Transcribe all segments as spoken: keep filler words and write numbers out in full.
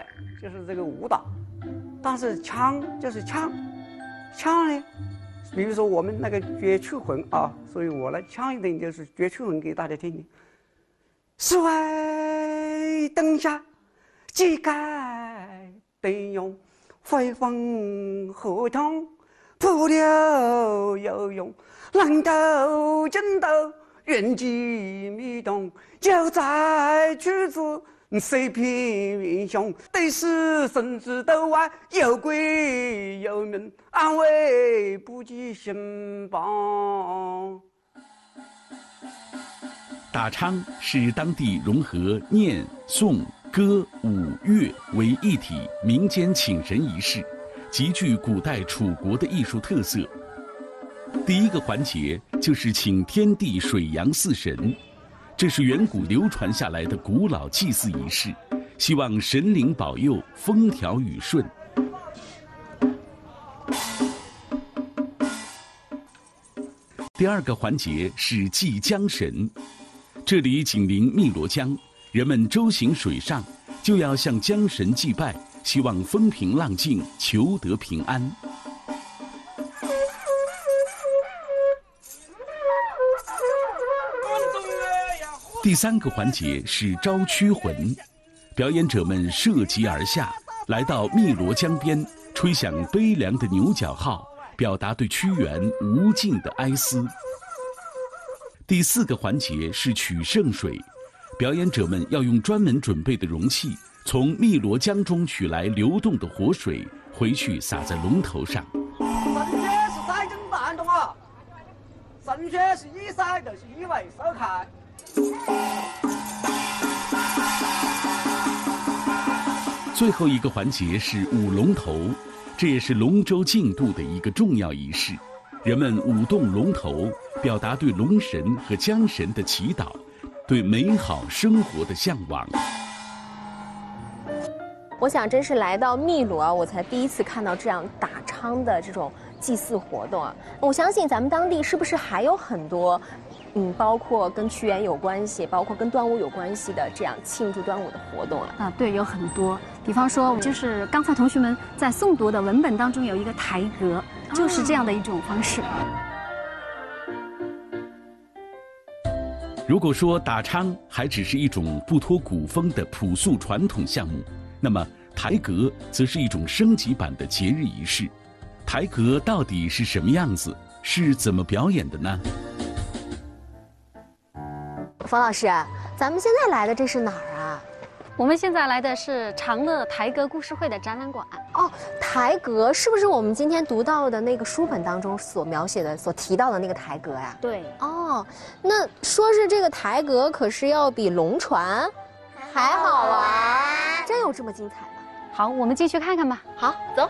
就是这个舞蹈，但是腔就是腔，腔呢，比如说我们那个绝曲魂啊，所以我来腔一点就是绝曲魂给大家听听。室外灯下，几盖灯用，飞风河通，扑流游泳，浪头争斗，远近迷动，就在曲子。谁平英雄，对视生死斗外，有鬼有人，安慰不及兴邦。 打昌是当地融合念、诵、歌、舞、乐为一体民间请神仪式，极具古代楚国的艺术特色。第一个环节就是请天地水阳四神。这是远古流传下来的古老祭祀仪式，希望神灵保佑风调雨顺。第二个环节是祭江神，这里紧邻汨罗江，人们舟行水上，就要向江神祭拜，希望风平浪静，求得平安。第三个环节是招驱魂，表演者们涉级而下，来到汨罗江边，吹响悲凉的牛角号，表达对屈原无尽的哀思。第四个环节是取圣水，表演者们要用专门准备的容器，从汨罗江中取来流动的活水，回去洒在龙头上。 神仙是三更半钟啊，神仙是一塞就是一位收开。 最后一个环节是舞龙头，这也是龙舟竞渡的一个重要仪式。人们舞动龙头，表达对龙神和江神的祈祷，对美好生活的向往。 我想，真是来到汨罗啊，我才第一次看到这样打昌的这种祭祀活动啊。我相信咱们当地是不是还有很多？嗯，包括跟屈原有关系，包括跟端午有关系的这样庆祝端午的活动啊。 啊，对，有很多。比方说，就是刚才同学们在诵读的文本当中有一个台阁，就是这样的一种方式。 如果说打昌还只是一种不脱古风的朴素传统项目，那么台阁则是一种升级版的节日仪式。台阁到底是什么样子？是怎么表演的呢？ 冯老师，咱们现在来的这是哪儿啊？ 我们现在来的是长乐台阁故事会的展览馆。 哦，台阁是不是我们今天读到的那个书本当中所描写的、所提到的那个台阁呀？ 对。 哦，那说是这个台阁，可是要比龙船还好玩，真有这么精彩吗？ 好，我们进去看看吧。 好，走。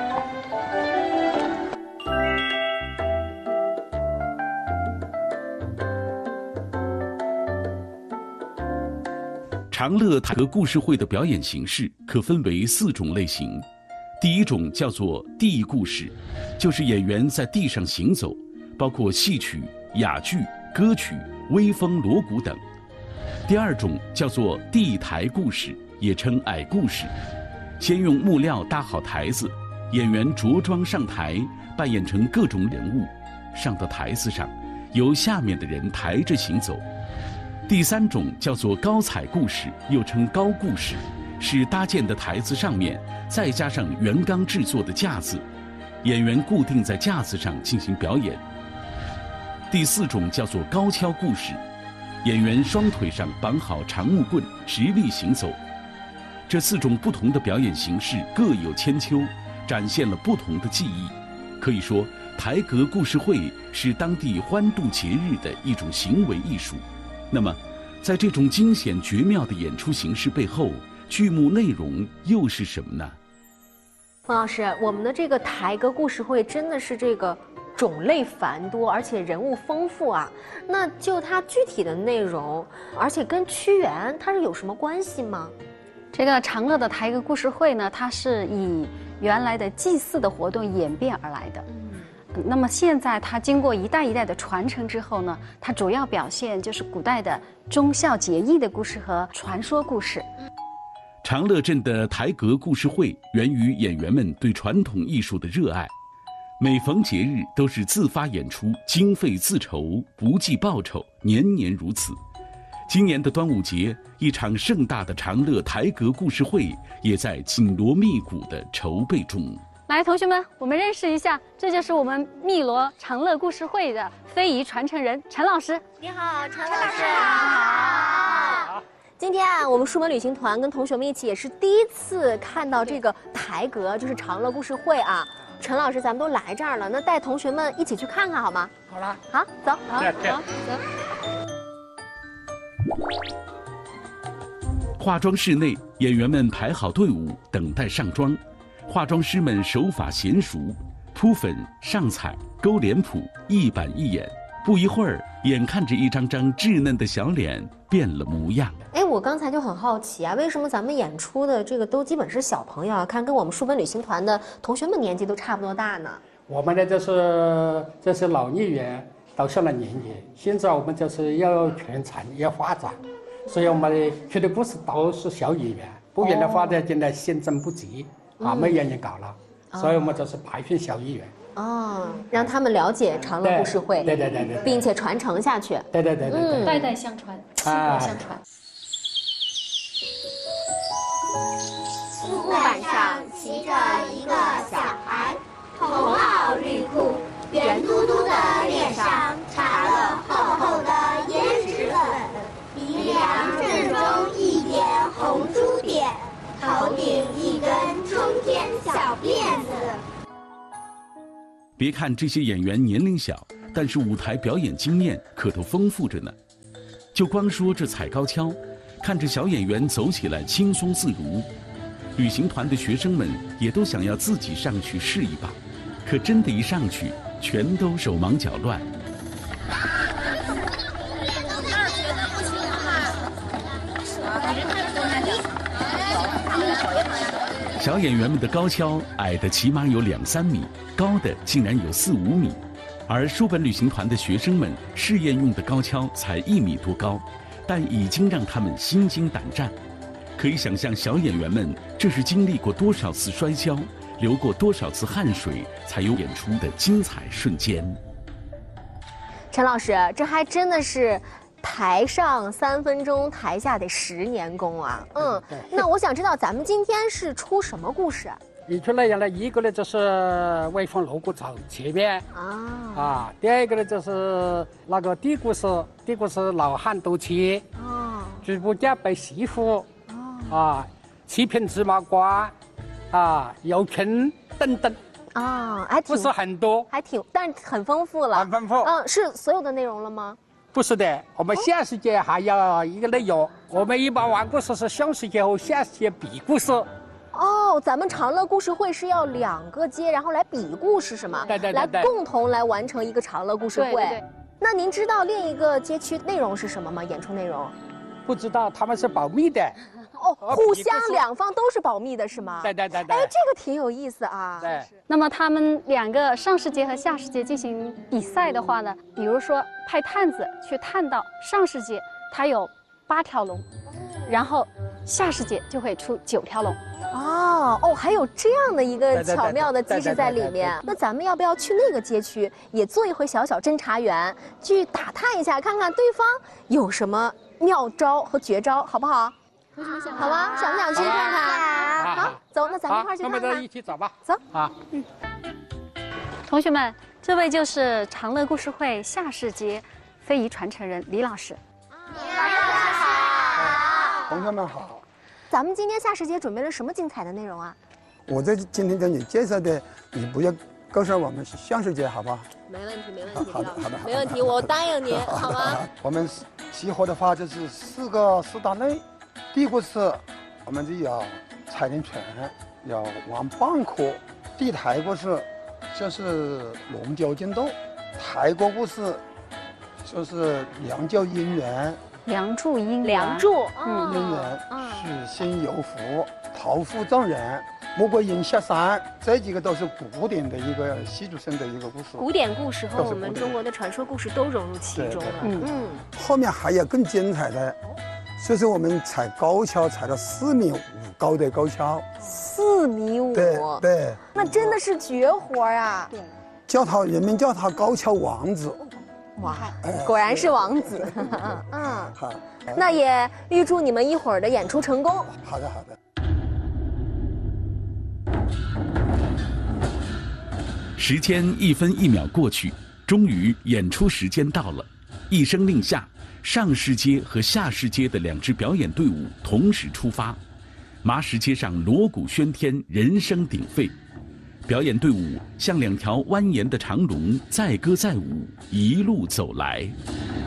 长乐台阁故事会的表演形式可分为四种类型。第一种叫做地故事，就是演员在地上行走，包括戏曲、哑剧、歌曲、微风锣鼓等。第二种叫做地台故事，也称矮故事，先用木料搭好台子，演员着装上台，扮演成各种人物，上到台子上，由下面的人抬着行走。第三种叫做高彩故事，又称高故事，是搭建的台子上面再加上圆钢制作的架子，演员固定在架子上进行表演。第四种叫做高跷故事，演员双腿上绑好长木棍，直立行走。这四种不同的表演形式各有千秋，展现了不同的技艺。可以说，台阁故事会是当地欢度节日的一种行为艺术。那么，在这种惊险绝妙的演出形式背后，剧目内容又是什么呢？ 冯老师，我们的这个台阁故事会真的是这个种类繁多，而且人物丰富啊。那就它具体的内容，而且跟屈原它是有什么关系吗？ 这个长乐的台阁故事会呢，它是以原来的祭祀的活动演变而来的。那么现在它经过一代一代的传承之后呢，它主要表现就是古代的忠孝节义的故事和传说故事。 长乐镇的台阁故事会源于演员们对传统艺术的热爱，每逢节日都是自发演出，经费自筹，不计报酬，年年如此。今年的端午节，一场盛大的长乐台阁故事会也在紧锣密鼓的筹备中。 来，同学们，我们认识一下，这就是我们汨罗长乐故事会的非遗传承人陈老师。 你好，陈老师。好。今天啊，我们书本旅行团跟同学们一起也是第一次看到这个台阁，就是长乐故事会啊。陈老师，咱们都来这儿了，那带同学们一起去看看好吗？ 好了， 好，走， 好，走，走。 化妆室内，演员们排好队伍，等待上妆。化妆师们手法娴熟，铺粉、上彩、勾脸谱，一板一眼。不一会儿，眼看着一张张稚嫩的小脸变了模样。 哎，我刚才就很好奇啊，为什么咱们演出的这个都基本是小朋友啊？看跟我们书本旅行团的同学们年纪都差不多大呢。 我们呢，就是这是老艺员到上了年纪，现在我们就是要全程要发展，所以我们去的故事都是小演员，不然的话呢，现在先增不及啊，没人人搞了，所以我们就是培训小艺员。 哦，让他们了解长乐故事会， 对对对对， 并且传承下去。 对对对对对， 代代相传，薪火相传。 木板上骑着一个小孩，红袄绿裤，圆嘟嘟的脸上插了厚厚的胭脂粉，鼻梁正中一点红珠点，头顶一根冲天小辫子。 别看这些演员年龄小，但是舞台表演经验可都丰富着呢。就光说这踩高跷，看着小演员走起来轻松自如，旅行团的学生们也都想要自己上去试一把，可真的一上去，全都手忙脚乱。小演员们的高跷矮的起码有两三米，高的竟然有四五米，而书本旅行团的学生们试验用的高跷才一米多高，但已经让他们心惊胆战。可以想象小演员们这是经历过多少次摔跤，流过多少次汗水，才有演出的精彩瞬间。 陈老师，这还真的是台上三分钟，台下得十年功啊！嗯，那我想知道咱们今天是出什么故事啊？ 演出内容呢，一个呢就是威风锣鼓走前面啊啊，第二个呢就是那个地故事，地故事老汉夺妻， 哦， 猪八戒背媳妇，哦，啊，七品芝麻官，啊，游坑等等。 啊，还挺故事很多， 还挺，但是很丰富了， 很丰富。 嗯，是所有的内容了吗？ 不是的，我们下时节还有一个内容。我们一般玩故事是上时节和下时节比故事。 哦，咱们长乐故事会是要两个街，然后来比故事是吗？ 对对对对， 来共同来完成一个长乐故事会。 对对对。 那您知道另一个街区内容是什么吗？演出内容？ 不知道，他们是保密的。 哦，互相两方都是保密的是吗？ 对对对对。 哎，这个挺有意思啊。 对。 那么他们两个上时节和下时节进行比赛的话呢，比如说派探子去探到上时节，它有八条龙，然后下时节就会出九条龙。 哦哦，还有这样的一个巧妙的机制在里面。那咱们要不要去那个街区也做一回小小侦查员，去打探一下，看看对方有什么妙招和绝招，好不好？好吧，想不想去看看？好，走，那咱们一块儿去看看。 那么就一起走吧。 走啊， 嗯。同学们，这位就是长乐故事会下时节非遗传承人李老师。 李老师好， 同学们好。 咱们今天下时节准备了什么精彩的内容啊？ 我在今天给你介绍的，你不要告诉我们相识节，好吧？ 没问题，没问题， 好的，好的， 没问题，我答应您，好吗？ 我们集合的话就是四个四大类。第一个是，我们就要踩人船，要玩蚌壳；第台故事就是龙角竞斗；台国故事就是梁教姻缘， 梁祝姻缘， 梁祝， 嗯，姻缘，许仙游福，桃符丈人。穆桂英下山，这几个都是古典的一个戏剧性的一个故事。 古典故事和我们中国的传说故事都融入其中了。 嗯嗯。后面还有更精彩的， 这是我们踩高跷踩到四米五高的高跷。 四米五。 对对。 那真的是绝活啊！ 对。 叫他人们叫他高跷王子。 哇，果然是王子。嗯。好。那也预祝你们一会儿的演出成功。 好的好的。 时间一分一秒过去，终于演出时间到了。一声令下，上市街和下市街的两支表演队伍同时出发。麻石街上锣鼓喧天，人声鼎沸。表演队伍像两条蜿蜒的长龙，载歌载舞，一路走来。